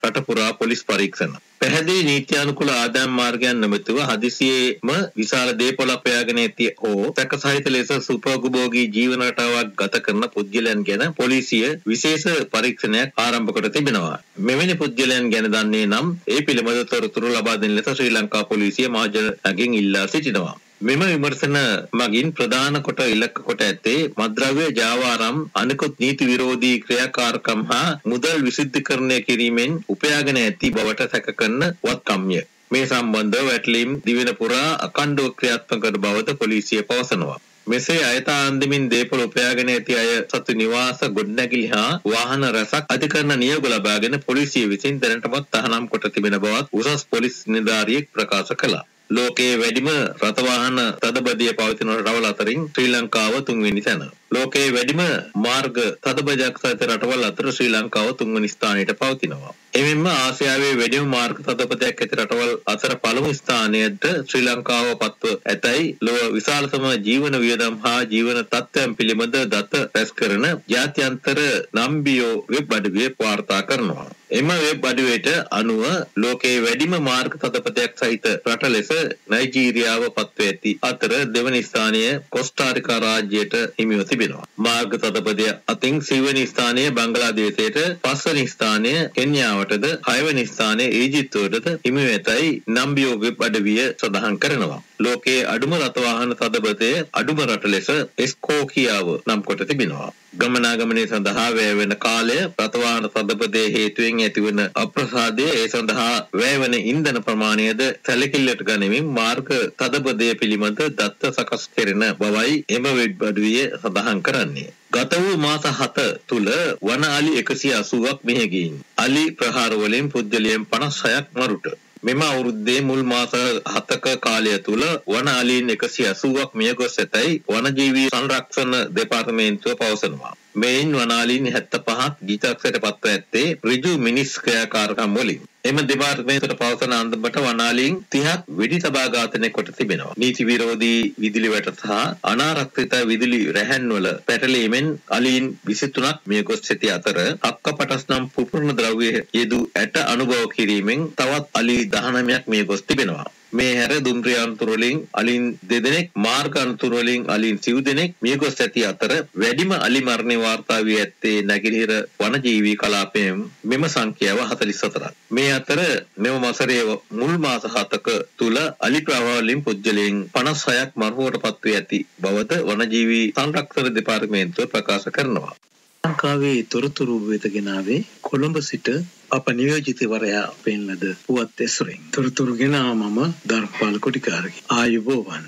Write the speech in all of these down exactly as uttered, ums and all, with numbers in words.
රට පුරා පොලිස් පරීක්ෂණ. පැහැදිලි නීත්‍යානුකූල ආදායම් මාර්ගයන් නොමැතිව හදිසියේම විශාල දේපොළ අපයාගෙන ඇති හෝ සැකසහිත ලෙස සුඛෝපභෝගී ජීවන රටාවක් ගත කරන පුද්ගලයන් ගැන පොලිසිය විශේෂ පරීක්ෂණයක් ආරම්භ කර තිබෙනවා. මෙවැනි පුද්ගලයන් ගැන දන්නේ නම් ඒ පිළිබඳ තොරතුරු ලබා දෙන ලෙස ශ්‍රී ලංකා පොලිසිය මහජනයාගෙන් ඉල්ලා සිටිනවා. මෙම විමර්ශන මගින් ප්‍රධාන කොට ඉලක්ක කොට ඇත්තේ මද්ද්‍රව්‍ය ජාවාරම් අනිකුත් නීති විරෝධී ක්‍රියාකාරකම් හා මුදල් විසුද්ධිකරණය කිරීමෙන් උපයාගෙන ඇති බවට සැක කරන වත්කම්ය. මේ සම්බන්ධව වැටලීම් දිවෙන පුරා අඛණ්ඩව ක්‍රියාත්මක කර බවද පොලිසිය පවසනවා. මෙසේ අයථාන්දමින් දේපොළ උපයාගෙන ඇති අය සතු නිවාස ගොඩනැගිලි හා වාහන රැසක් අධිකරණ නියෝග ලබාගෙන පොලිසිය විසින් දැනටමත් තහනම් කොට තිබෙන බවත් උසස් පොලිස් නිලධාරියෙක් ප්‍රකාශ කළා. ලෝකයේ වැඩිම රථවාහන තදබදිය පවතින රටවල් අතරින් ශ්‍රී ලංකාව තුන්වෙනි තැන. ලෝකයේ වැඩිම මාර්ග තදබදයක් සහිත රටවල් අතර ශ්‍රී ලංකාව තුන්වෙනි ස්ථානයට පවතිනවා. එමෙන්ම ආසියාවේ වැඩිම මාර්ග තදබදයක් ඇති රටවල් අතර පළමු ස්ථානයට ශ්‍රී ලංකාව පත්ව ඇතැයි ලොව විශාලතම ජීවන වියදම් හා ජීවන තත්ත්වයන් පිළිබඳ දත රැස් කරන ජාත්‍යන්තර නම්බියෝ වෙබ් අඩවිය වාර්තා කරනවා. එම වෙබ් අඩවියට අනුව ලෝකයේ වැඩිම මාර්ග තදබදයක් සහිත රට ලෙස නයිජීරියාව පත්ව ඇති අතර දෙවන ස්ථානය කොස්ටාරිකා රාජ්‍යයට හිමිව තිබෙනවා. මාර්ග තදබදය අතින් සිව්වෙනි ස්ථානය බංගලාදේශයට, පස්වෙනි ස්ථානය කෙන්යාවටද, හයවෙනි ස්ථානය ඊජිප්තුවටද හිමි වෙතයි නම්බියෝ වෙබ් අඩවිය සඳහන් කරනවා. ලෝකයේ අඩුම රථවාහන තදබදය අඩුම රට ලෙස එස්කෝකියාව නම් කොට තිබෙනවා. ගමනාගමනය සඳහා වැය වෙන කාලය, රථවාහන තදබදය හේතුවෙන් ඇතිවන අප්‍රසාදය, ඒ සඳහා වැය වෙන ඉන්ධන ප්‍රමාණයද සැලකිල්ලට ගනිමින් මාර්ග තදබදය පිළිබඳ දත්ත සකස් කෙරෙන බවයි එම වෙබ් අඩවිය සඳහන් කරන්නේ. ගත වූ මාස හත තුළ වන අලි එකසිය අසූවක් මියගින් අලි ප්‍රහාර වලින් පුද්ගලයන් පනස් හයක් මරුට. මෙම අවුරුද්දේ මුල් මාස හතක කාලය තුළ වන අලීන් එකසිය අසූවක් මියගොස් ඇතැයි වනජීවී සංරක්ෂණ දෙපාර්තමේන්තුව පවසනවා. මෙයින් වනාලීන් හැත්තෑ පහක් ජීවිතක්ෂයට පත්ව ඇත්තේ ඍජු මිනිස් ක්‍රියාකාරකම් වලින්. එම දෙපාර්තමේන්තුවට පවසන අන්දමට වනාලීන් තිහක් වෙඩි තබා ඝාතනය කොට තිබෙනවා. නීති විරෝධී විදුලි වැට සහ අනාරක්ෂිත විදුලි රැහැන්වල පැටලීමෙන් අලීන් විසිතුනක් මියගොස් සිටි අතර අක්කපටස් නම් පුපුරන ද්‍රව්‍ය යෙදූ ඇට අනුභව කිරීමෙන් තවත් අලි දහනවයක් මියගොස් තිබෙනවා. මේ හැර දුම්රිය අනතුරු වලින් අලින් දෙදෙනෙක්, මාර්ග අනතුරු වලින් අලින් සිව් දෙනෙක් මියගොස් ඇති අතර වැඩිම අලි මරණ වාර්තා වී ඇත්තේ නැගෙනහිර වනජීවී කලාපයෙන් මෙම සංඛ්‍යාව හතළිස් හතරක්. මේ අතර මෙම වසරේ මුල් මාස හතක තුල අලි ප්‍රවාහ වලින් පුද්ගලයන් පනස් හයක් මරණයට පත් වී ඇති බවද වනජීවී සංරක්ෂණ දෙපාර්තමේන්තුව ප්‍රකාශ කරනවා. ලංකාවේ තොරතුරු වෙත ගෙනාවේ කොළඹ සිට අප නියෝජිතවරයා පෙන්ලද පුවත් ඇසුරින්. තොරතුරු ගෙනා මම ධර්මපාල කොටිකාරගේ. ආයුබෝවන්.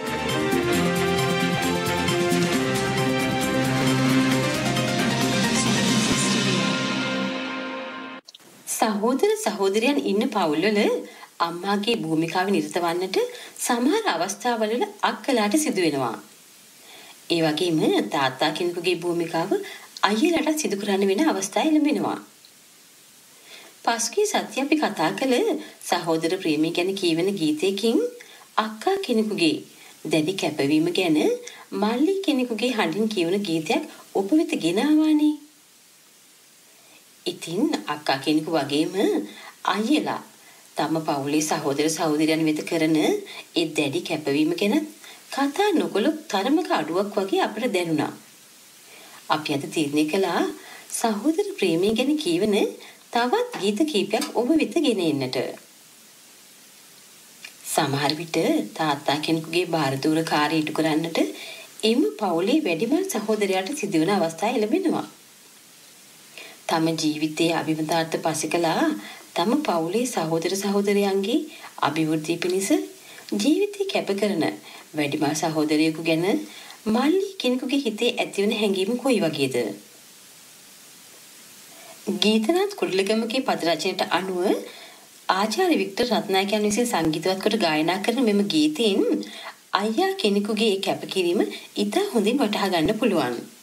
සහෝදර සහෝදරයන් ඉන්න පවුල්වල අම්මාගේ භූමිකාව නිරත වන්නට සමහර අවස්ථාවල අක්කලාට සිදු වෙනවා. ඒ වගේම තාත්තා කෙනෙකුගේ භූමිකාව අයියලාට සිදු කරන්න වෙන අවස්ථා ලැබෙනවා. පසුගිය සතිය අපි කතා කළ සහෝදර ප්‍රේමය ගැන කියවෙන ගීතයකින් අක්කා කෙනෙකුගේ දැඩි කැපවීම ගැන මල්ලි කෙනෙකුගේ හඬින් කියවන ගීතයක් ඔබ වෙත ගෙනාවානේ. ඉතින් අක්කා කෙනෙකු වගේම අයියලා තම පවුලේ සහෝදර සහෝදරයන් වෙත කරන ඒ දැඩි කැපවීම ගැන කතා නොකළොත් තරමක අඩුවක් වගේ අපට දැනුණා. අපි අද තීරණය කළා සහෝදර ප්‍රේමය ගැන කියවන තවත් ගීත කීපයක් ඔබ වෙත ගෙන එන්නට. සමහර විට තාත්තා කෙනෙකුගේ බාරදූර කාර්ය ඉටු කරන්නට එම පවුලේ වැඩිමල් සහෝදරයාට සිදුවන අවස්ථා ලැබෙනවා. තම ජීවිතයේ අභිමතාර්ථ පසෙකලා තම පවුලේ සහෝදර සහෝදරයන්ගේ අභිවෘද්ධිය පිණිස ජීවිතය කැප කරන වැඩිමල් සහෝදරයෙකු ගැන මල්ලි කෙනෙකුගේ හිතේ ඇතිවන හැඟීම කොයි වගේද? ගීතනාත් කුරුලගමගේ පද රචනයට අනුව ආචාර්ය වික්ටර් රත්නායකයන් විසින් සංගීතවත් කොට ගායනා කරන මෙම ගීතයෙන් අයියා කෙනෙකුගේ කැපකිරීම ඉතා හොඳින් වටහා ගන්න පුළුවන්.